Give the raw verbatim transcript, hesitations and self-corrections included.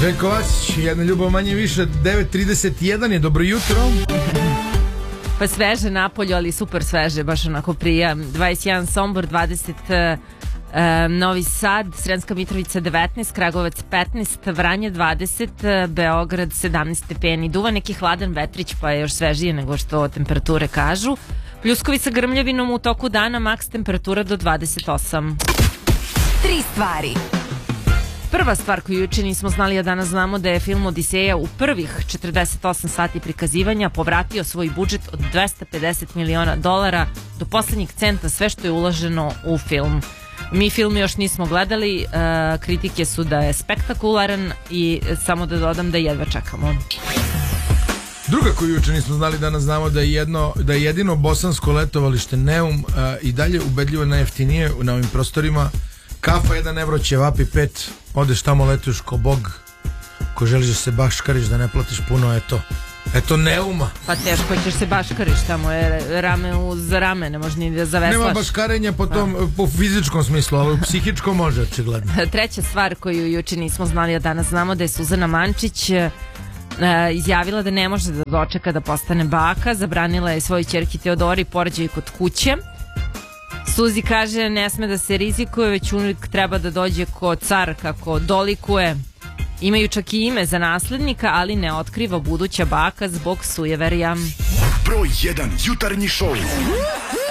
Željko Vasić, Jedna ljubav manje više, devet trideset jedan je, dobro jutro. Pa sveže napolju, ali super sveže, baš onako prija. dvadeset jedan Sombor, dvadeset uh, Novi Sad, Sremska Mitrovica devetnaest, Kragujevac petnaest, Vranje dvadeset, Beograd sedamnaest stepeni. Duva neki hladan vetrić, pa je još svežije nego što temperature kažu. Pljuskovi sa grmljavinom u toku dana, maks temperatura do dvadeset osam. Tri stvari. Prva stvar koju juče nismo znali, a danas znamo da je film Odiseja u prvih četrdeset osam sati prikazivanja povratio svoj budžet od dvesta pedeset miliona dolara do poslednjeg centa, sve što je uloženo u film. Mi film još nismo gledali, uh, kritike su da je spektakularan i samo da dodam da jedva čekamo. Druga koju juče nismo znali, danas znamo da je, jedno, da je jedino bosansko letovalište Neum uh, i dalje ubedljivo najjeftinije na ovim prostorima. Kafa jedan evro, ćevapi pet, odeš tamo, letuješ ko bog, ko želiš da se baškariš, da ne platiš puno, eto. Eto Neuma. Pa teško ćeš se baškariš, tamo je rame uz rame, ne možeš ni da zaveslaš. Nema baškarenja po tom, a. po fizičkom smislu, ali u psihičkom može, očigledno. Treća stvar koju juče nismo znali, a danas znamo da je Suzana Mančić e, izjavila da ne može da dočeka da postane baka, zabranila je svojoj ćerki Teodori porođaj kod kuće. Suzi kaže ne sme da se rizikuje, već uvijek treba da dođe ko car kako dolikuje. Imaju čak i ime za naslednika, ali ne otkriva buduća baka zbog sujeverja. Broj jedan jutarnji šou.